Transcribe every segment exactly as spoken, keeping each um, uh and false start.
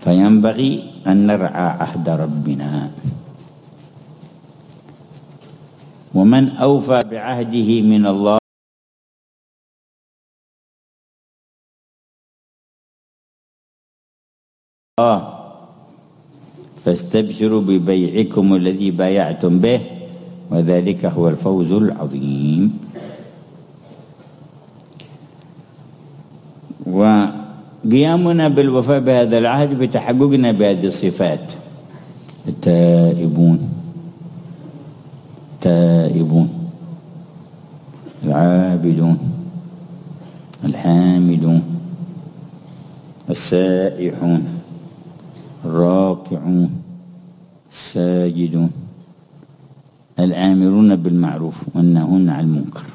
فينبغي أن نرعى عهد ربنا، ومن أوفى بعهده من الله فاستبشروا ببيعكم الذي بايعتم به وذلك هو الفوز العظيم. وقيامنا بالوفاء بهذا العهد بتحققنا بهذه الصفات: التائبون التائبون العابدون الحامدون السائحون الراكعون الساجدون الآمرون بالمعروف والناهون عن المنكر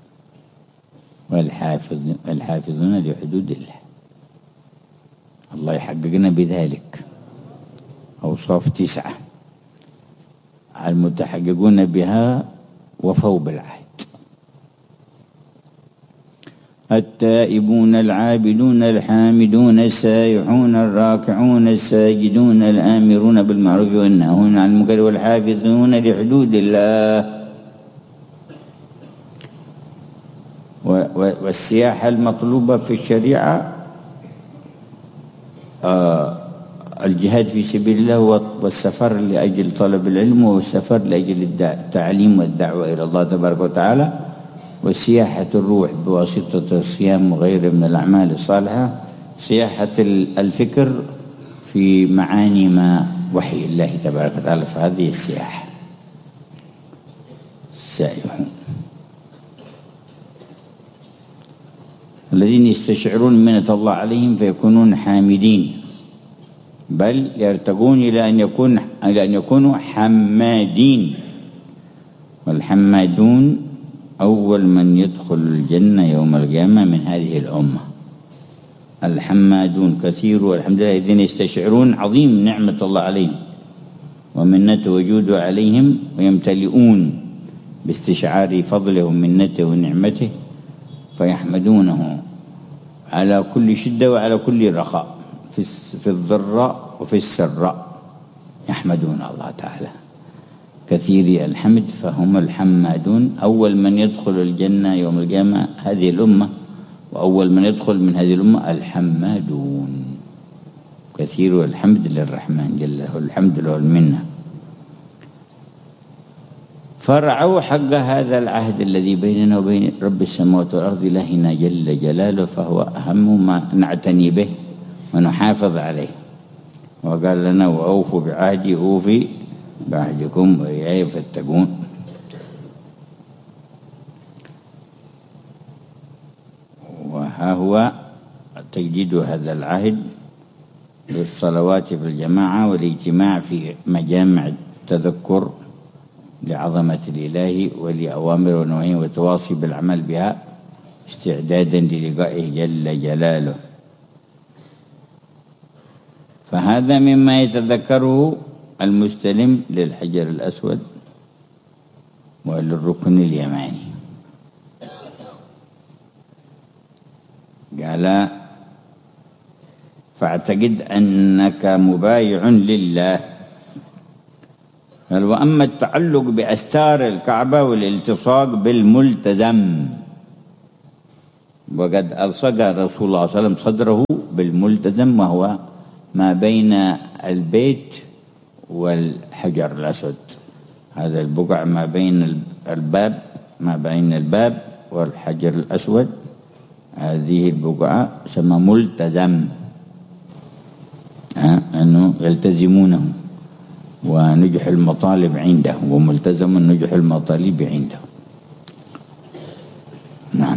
والحافظون الحافظون لحدود الله. الله يحققنا بذلك. أوصاف تسعة المتحققون بها وفوا بالعهد: التائبون العابدون الحامدون السائحون الراكعون الساجدون الآمرون بالمعروف والناهون عن المنكر والحافظون لحدود الله. والسياحة المطلوبة في الشريعة آه الجهاد في سبيل الله والسفر لأجل طلب العلم والسفر لأجل التعليم والدعوة إلى الله تبارك وتعالى، وسياحة الروح بواسطة الصيام وغيره من الأعمال الصالحة، سياحة الفكر في معاني ما وحي الله تبارك وتعالى. فهذه السياحة. السائحون الذين يستشعرون منة الله عليهم فيكونون حامدين، بل يرتقون إلى أن يكون إلى أن يكونوا حمادين. والحمادون أول من يدخل الجنة يوم القيامة من هذه الأمة. الحمادون كثير والحمد لله الذين يستشعرون عظيم نعمة الله عليهم ومنته وجوده عليهم، ويمتلئون باستشعار فضله ومنته ونعمته، فيحمدونه على كل شدة وعلى كل رخاء، في الضراء وفي السراء يحمدون الله تعالى كثيري الحمد، فهم الحمادون. أول من يدخل الجنة يوم القيامة هذه الأمة، وأول من يدخل من هذه الأمة الحمادون. كثير الحمد للرحمن جل له الحمد له المنة. فرعوا حق هذا العهد الذي بيننا وبين رب السماوات والأرض إلهنا جل جلاله، فهو أهم ما نعتني به ونحافظ عليه. وقال لنا: وأوفوا بعهدي أوفي بعهدكم وإياي فاتقون. وها هو تجديد هذا العهد بالصلوات في الجماعة والاجتماع في مجامع التذكر لعظمة الإله ولأوامر ونواهيه والتواصي بالعمل بها استعدادا للقائه جل جلاله. فهذا مما يتذكره المستلم للحجر الأسود وللركن اليماني. قال: فاعتقد أنك مبايع لله. قال: وأما التعلق بأستار الكعبة والالتصاق بالملتزم، وقد ألصق رسول الله صلى الله عليه وسلم صدره بالملتزم، وهو ما بين البيت والحجر الأسود. هذا البقع ما بين الباب ما بين الباب والحجر الأسود، هذه البقعة سمى ملتزم، أنه يلتزمونه ونجح المطالب عنده، وملتزم نجح المطالب عنده. نعم.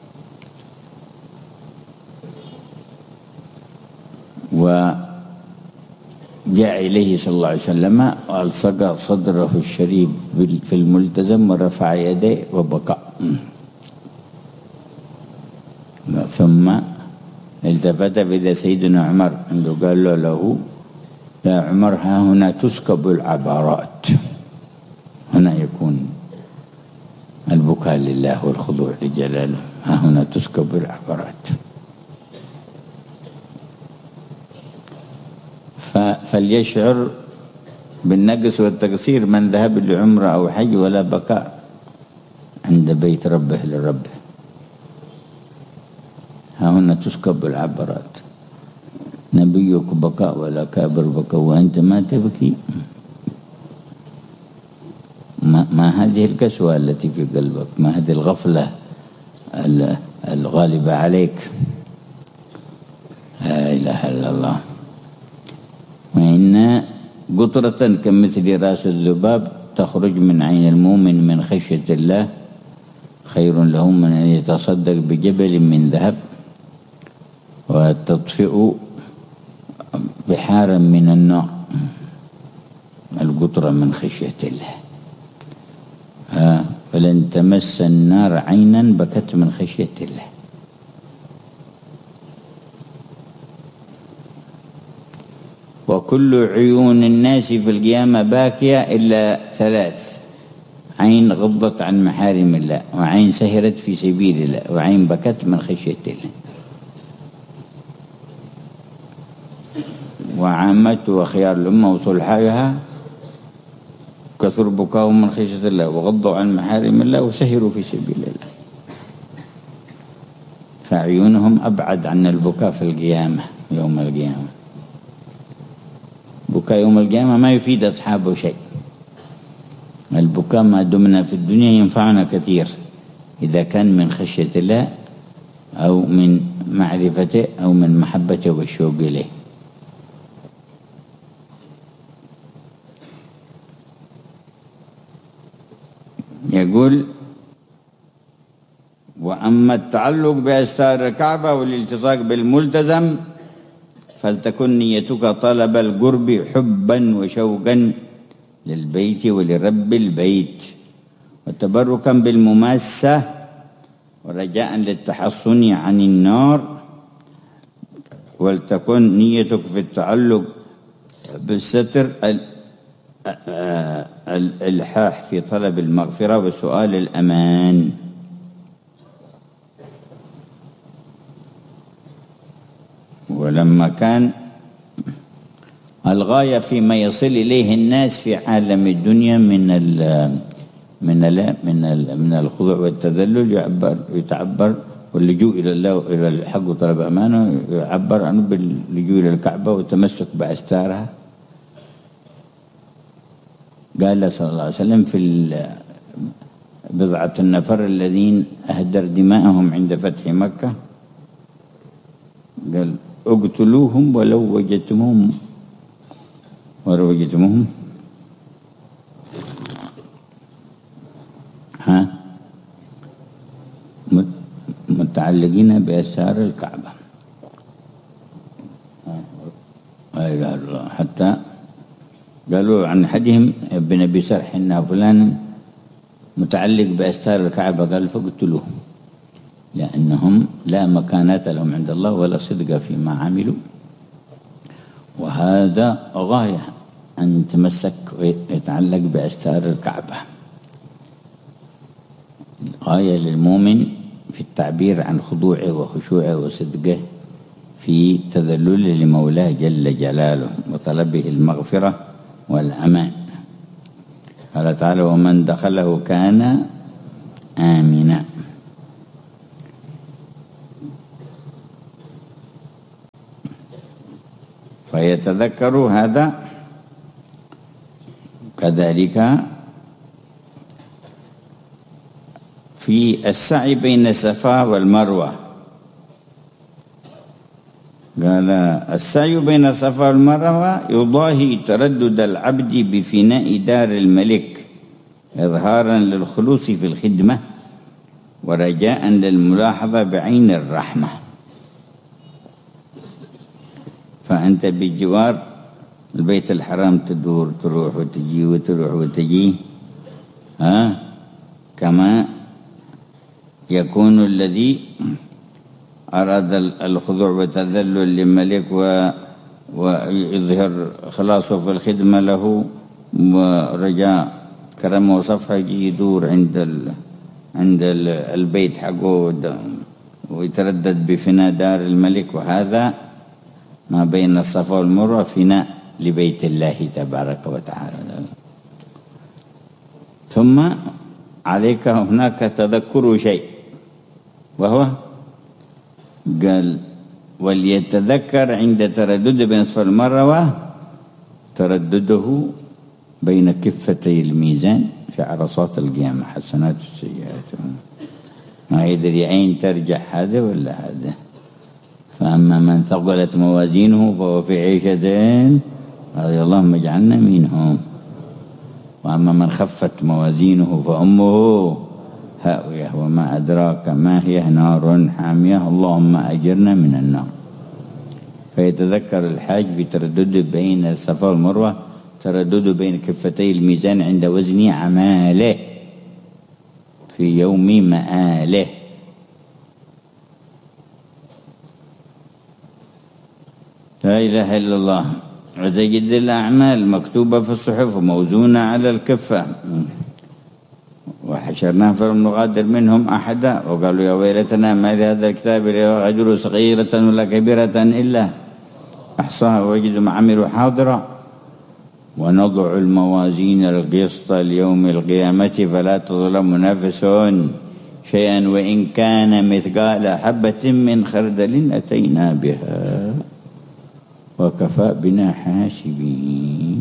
وجاء إليه صلى الله عليه وسلم وألصق صدره الشريف في الملتزم ورفع يديه وبكى، ثم التفت بإذا سيدنا عمر عنده قال له, له يا عمر ها هنا تسكب العبارات، هنا يكون البكاء لله والخضوع لجلاله، ها هنا تسكب العبارات. فليشعر بالنقص والتقصير من ذهب لعمره أو حج ولا بقاء عند بيت ربه لربه. ها هنا تسكب العبرات: نبيك بكاء ولا كابر بكاء وأنت ما تبكي. ما, ما هذه الكسوة التي في قلبك؟ ما هذه الغفلة الغالبة عليك؟ لا إله إلا الله. وإن قطرة كمثل رأس الذباب تخرج من عين المؤمن من خشية الله خير له من أن يتصدق بجبل من ذهب وتطفئ بحارا من النار. القطرة من خشية الله. ها ولن تمس النار عينا بكت من خشية الله. وكل عيون الناس في القيامة باكية إلا ثلاث: عين غضت عن محارم الله، وعين سهرت في سبيل الله، وعين بكت من خشية الله. وعامة وخيار الأمة وصلحائها كثر بكاهم من خشية الله وغضوا عن محارم الله وسهروا في سبيل الله. فعيونهم أبعد عن البكاء في القيامة يوم القيامة. بكاء يوم القيامة ما يفيد أصحابه شيء. البكاء ما دمنا في الدنيا ينفعنا كثير إذا كان من خشية الله أو من معرفته أو من محبته والشوق إليه. يقول: وأما التعلق بأستار الكعبة والالتصاق بالملتزم فلتكن نيتك طلب القرب حبا وشوقا للبيت ولرب البيت، وتبركا بالمماسة ورجاء للتحصن عن النار. ولتكن نيتك في التعلق بالستر الإلحاح في طلب المغفرة وسؤال الأمان. ولما كان الغاية فيما يصل إليه الناس في عالم الدنيا من ال من ال من ال من الخضوع والتذلل يعبر يتعبر واللجوء إلى الله إلى الحق وطلب أمانه يعبر عنه باللجوء إلى الكعبة والتمسك بأستارها. قال صلى الله عليه وسلم في بضعة النفر الذين أهدر دماءهم عند فتح مكة، قال: اقتلوهم ولو وجدتموهم ولو وجدتموهم ها متعلقين بأستار الكعبة. لا إله إلا الله. حتى قالوا عن أحدهم ابن أبي سرح إن فلان متعلق بأستار الكعبة، قال: فاقتلوه، لأنهم لا مكانات لهم عند الله ولا صدق فيما عملوا. وهذا غاية أن يتمسك ويتعلق بأستار الكعبة. غاية للمؤمن في التعبير عن خضوعه وخشوعه وصدقه في تذلله لمولاه جل جلاله وطلبه المغفرة والأمان. قال تعالى: ومن دخله كان آمنا. فيتذكر هذا كذلك في السعي بين الصفا والمروة. قال: السعي بين الصفا والمروة يضاهي تردد العبد بفناء دار الملك إظهارا للخلوص في الخدمة ورجاء للملاحظة بعين الرحمة. فأنت بجوار البيت الحرام تدور تروح وتجي وتروح وتجي، ها كما يكون الذي أراد الخضوع والتذلل للملك ويظهر خلاصه في الخدمة له ورجاء كرمه وصفحه، يدور عند ال عند ال البيت حقه ويتردد بفناء دار الملك. وهذا ما بين الصفا والمروة فناء لبيت الله تبارك وتعالى. ثم عليك هناك تذكر شيء، وهو قال وليتذكر عند تردد بين الصفا والمروة تردده بين كفتي الميزان في عرصات القيامة، حسنات السيئات، ما يدري أين ترجع هذا ولا هذا. فأما من ثقلت موازينه فهو في عيشة رضي اللهم اجعلنا منهم، وأما من خفت موازينه فأمه هاوية وما أدراك ما هي نار حامية اللهم أجرنا من النار. فيتذكر الحاج في تردد بين الصفا والمروة تردد بين كفتي الميزان عند وزن أعماله في يوم مآله. لا إله إلا الله. وتجد الأعمال مكتوبة في الصحف وموزونة على الكفة. وحشرناهم فلم نغادر منهم أحدا وقالوا يا ويلتنا ما لهذا الكتاب لا يغادر صغيرة ولا كبيرة إلا أحصاها ووجدوا ما عملوا حاضرا ونضع الموازين القسط ليوم القيامة فلا تظلم نفس شيئا وإن كان مثقال حبة من خردل أتينا بها وكفى بنا حاسبين.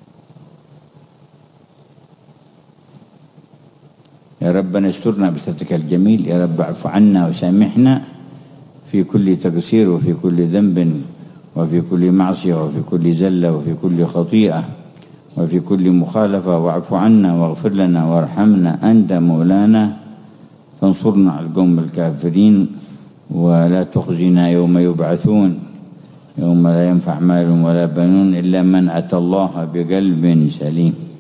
يا ربنا استرنا بسترك الجميل، يا رب اعف عنا وسامحنا في كل تقصير وفي كل ذنب وفي كل معصية وفي كل زلة وفي كل خطيئة وفي كل مخالفة، واعف عنا واغفر لنا وارحمنا أنت مولانا فانصرنا على القوم الكافرين ولا تخزنا يوم يبعثون يوم لا ينفع مال ولا بنون إلا من أتى الله بقلب سليم.